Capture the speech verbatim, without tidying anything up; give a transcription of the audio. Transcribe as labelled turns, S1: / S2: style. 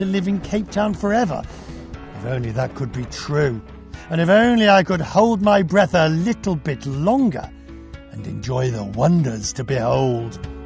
S1: to live in Cape Town forever. If only that could be true. And if only I could hold my breath a little bit longer and enjoy the wonders to behold.